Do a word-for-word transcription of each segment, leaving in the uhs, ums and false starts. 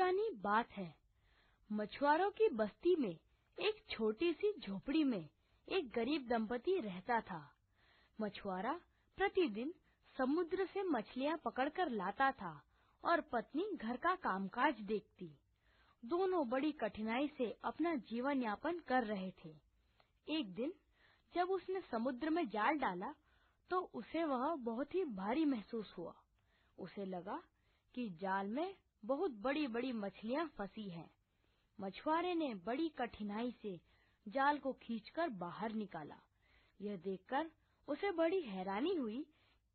पुरानी बात है। मछुआरों की बस्ती में एक छोटी सी झोपड़ी में एक गरीब दंपति रहता था। मछुआरा प्रतिदिन समुद्र से मछलियां पकड़कर लाता था और पत्नी घर का कामकाज देखती। दोनों बड़ी कठिनाई से अपना जीवन यापन कर रहे थे। एक दिन जब उसने समुद्र में जाल डाला तो उसे वह बहुत ही भारी महसूस हुआ। उसे लगा कि जाल में बहुत बड़ी बड़ी मछलियां फंसी हैं। मछुआरे ने बड़ी कठिनाई से जाल को खींचकर बाहर निकाला। यह देखकर उसे बड़ी हैरानी हुई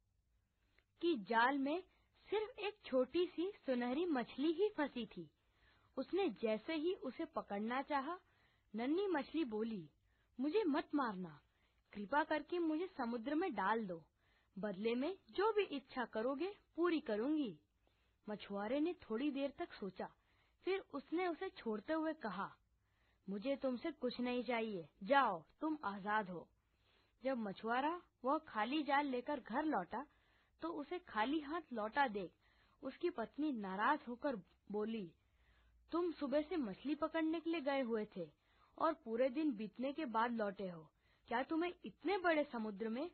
कि जाल में सिर्फ एक छोटी सी सुनहरी मछली ही फंसी थी। उसने जैसे ही उसे पकड़ना चाहा, नन्ही मछली बोली, मुझे मत मारना, कृपा करके मुझे समुद्र में डाल दो। बदले में जो भी इच्छा करोगे पूरी करूंगी। मछुआरे ने थोड़ी देर तक सोचा, फिर उसने उसे छोड़ते हुए कहा, मुझे तुमसे कुछ नहीं चाहिए, जाओ, तुम आजाद हो। जब मछुआरा वह खाली जाल लेकर घर लौटा तो उसे खाली हाथ लौटा देख उसकी पत्नी नाराज होकर बोली, तुम सुबह से मछली पकड़ने के लिए गए हुए थे और पूरे दिन बीतने के बाद लौटे हो। क्या तुम्हें इतने बड़े समुद्र में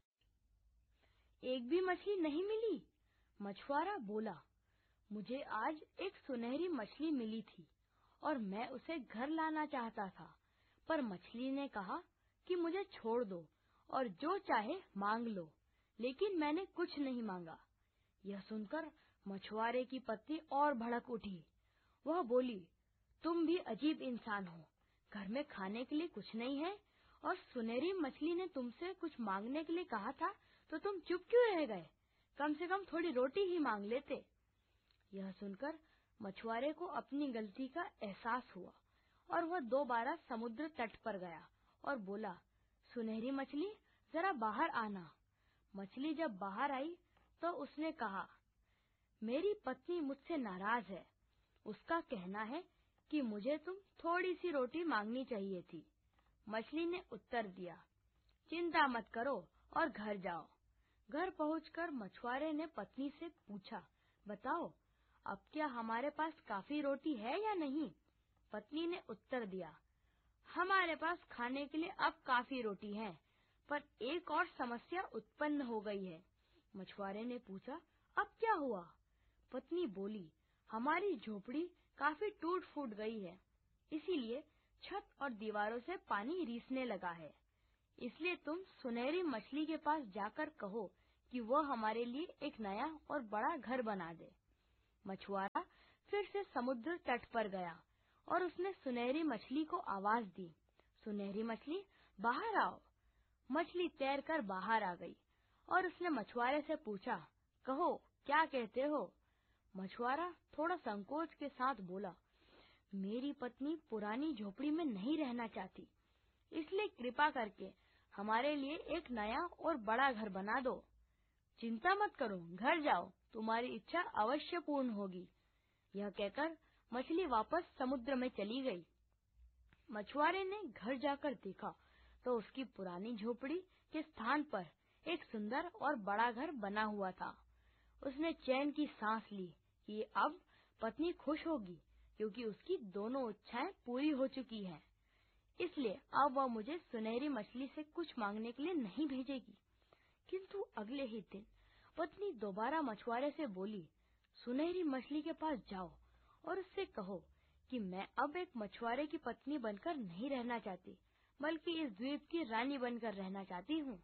एक भी मछली नहीं मिली? मछुआरा बोला, मुझे आज एक सुनहरी मछली मिली थी और मैं उसे घर लाना चाहता था, पर मछली ने कहा कि मुझे छोड़ दो और जो चाहे मांग लो, लेकिन मैंने कुछ नहीं मांगा। यह सुनकर मछुआरे की पत्नी और भड़क उठी। वह बोली, तुम भी अजीब इंसान हो, घर में खाने के लिए कुछ नहीं है और सुनहरी मछली ने तुमसे कुछ मांगने के लिए कहा था तो तुम चुप क्यों रह गए? कम से कम थोड़ी रोटी ही मांग लेते। यह सुनकर मछुआरे को अपनी गलती का एहसास हुआ और वह दोबारा समुद्र तट पर गया और बोला, सुनहरी मछली, जरा बाहर आना। मछली जब बाहर आई तो उसने कहा, मेरी पत्नी मुझसे नाराज है। उसका कहना है कि मुझे तुम थोड़ी सी रोटी मांगनी चाहिए थी। मछली ने उत्तर दिया, चिंता मत करो और घर जाओ। घर पहुंचकर मछुआरे ने पत्नी से पूछा, बताओ, अब क्या हमारे पास काफी रोटी है या नहीं? पत्नी ने उत्तर दिया, हमारे पास खाने के लिए अब काफी रोटी है, पर एक और समस्या उत्पन्न हो गई है। मछुआरे ने पूछा, अब क्या हुआ? पत्नी बोली, हमारी झोपड़ी काफी टूट फूट गई है, इसीलिए छत और दीवारों से पानी रिसने लगा है। इसलिए तुम सुनहरी मछली के पास जाकर कहो कि वह हमारे लिए एक नया और बड़ा घर बना दे। मछुआरा फिर से समुद्र तट पर गया और उसने सुनहरी मछली को आवाज दी, सुनहरी मछली, बाहर आओ। मछली तैरकर बाहर आ गई और उसने मछुआरे से पूछा, कहो, क्या कहते हो? मछुआरा थोड़ा संकोच के साथ बोला, मेरी पत्नी पुरानी झोपड़ी में नहीं रहना चाहती, इसलिए कृपा करके हमारे लिए एक नया और बड़ा घर बना दो। चिंता मत करो, घर जाओ, तुम्हारी इच्छा अवश्य पूर्ण होगी। यह कहकर मछली वापस समुद्र में चली गई। मछुआरे ने घर जाकर देखा तो उसकी पुरानी झोपड़ी के स्थान पर एक सुंदर और बड़ा घर बना हुआ था। उसने चैन की सांस ली कि अब पत्नी खुश होगी, क्योंकि उसकी दोनों इच्छाएं पूरी हो चुकी हैं। इसलिए अब वह मुझे सुनहरी मछली से कुछ मांगने के लिए नहीं भेजेगी। किंतु अगले ही दिन पत्नी दोबारा मछुआरे से बोली, सुनहरी मछली के पास जाओ और उससे कहो कि मैं अब एक मछुआरे की पत्नी बनकर नहीं रहना चाहती, बल्कि इस द्वीप की रानी बनकर रहना चाहती हूँ।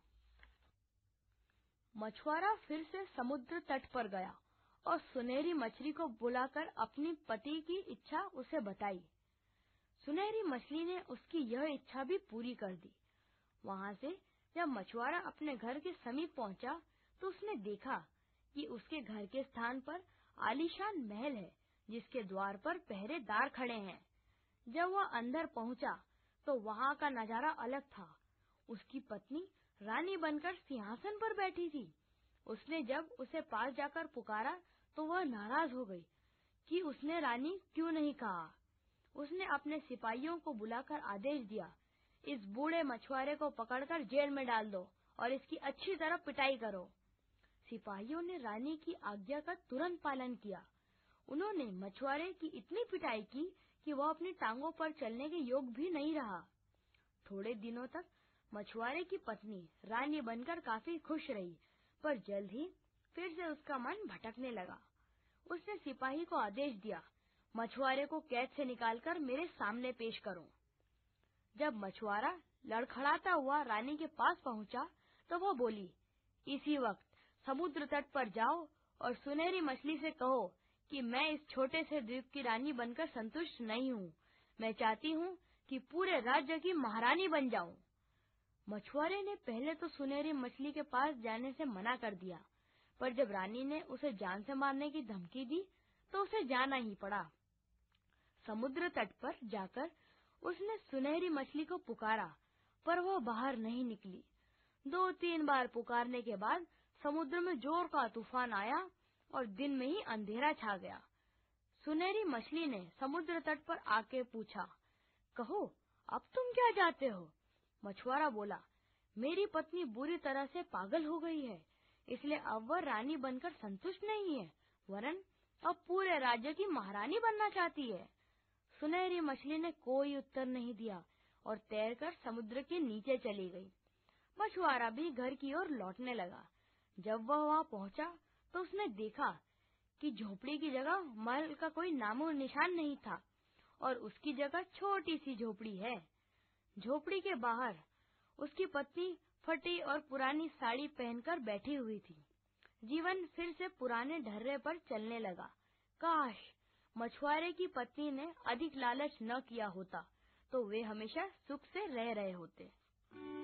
मछुआरा फिर से समुद्र तट पर गया और सुनहरी मछली को बुलाकर अपनी पति की इच्छा उसे बताई। सुनहरी मछली ने उसकी यह इच्छा भी पूरी कर दी। वहाँ से जब मछुआरा अपने घर के समीप पहुँचा तो उसने देखा कि उसके घर के स्थान पर आलीशान महल है, जिसके द्वार पर पहरेदार खड़े हैं। जब वह अंदर पहुँचा तो वहाँ का नजारा अलग था। उसकी पत्नी रानी बनकर सिंहासन पर बैठी थी। उसने जब उसे पास जाकर पुकारा तो वह नाराज हो गई कि उसने रानी क्यों नहीं कहा। उसने अपने सिपाहियों को बुलाकर आदेश दिया, इस बूढ़े मछुआरे को पकड़कर जेल में डाल दो और इसकी अच्छी तरह पिटाई करो। सिपाहियों ने रानी की आज्ञा का तुरंत पालन किया। उन्होंने मछुआरे की इतनी पिटाई की कि वह अपनी टांगों पर चलने के योग भी नहीं रहा। थोड़े दिनों तक मछुआरे की पत्नी रानी बनकर काफी खुश रही, पर जल्द ही फिर से उसका मन भटकने लगा। उसने सिपाही को आदेश दिया, मछुआरे को कैद से निकालकर मेरे सामने पेश करो। जब मछुआरा लड़खड़ाता हुआ रानी के पास पहुंचा, तो वह बोली, इसी वक्त समुद्र तट पर जाओ और सुनहरी मछली से कहो कि मैं इस छोटे से द्वीप की रानी बनकर संतुष्ट नहीं हूँ। मैं चाहती हूँ कि पूरे राज्य की महारानी बन जाऊं। मछुआरे ने पहले तो सुनहरी मछली के पास जाने से मना कर दिया, पर जब रानी ने उसे जान से मारने की धमकी दी, तो उसे जाना ही पड़ा। समुद्र तट पर जाकर उसने सुनहरी मछली को पुकारा, पर वह बाहर नहीं निकली। दो तीन बार पुकारने के बाद समुद्र में जोर का तूफान आया और दिन में ही अंधेरा छा गया। सुनहरी मछली ने समुद्र तट पर आके पूछा, कहो, अब तुम क्या चाहते हो? मछुआरा बोला, मेरी पत्नी बुरी तरह से पागल हो गई है, इसलिए अब वह रानी बनकर संतुष्ट नहीं है, वरन अब पूरे राज्य की महारानी बनना चाहती है। सुनहरी मछली ने कोई उत्तर नहीं दिया और तैरकर समुद्र के नीचे चली गई। मछुआरा भी घर की ओर लौटने लगा। जब वह वहां पहुंचा, तो उसने देखा कि झोपड़ी की जगह महल का कोई नामो निशान नहीं था और उसकी जगह छोटी सी झोपड़ी है। झोपड़ी के बाहर उसकी पत्नी फटी और पुरानी साड़ी पहनकर बैठी हुई थी। जीवन फिर से पुराने ढर्रे पर चलने लगा। काश मछुआरे की पत्नी ने अधिक लालच न किया होता, तो वे हमेशा सुख से रह रहे होते।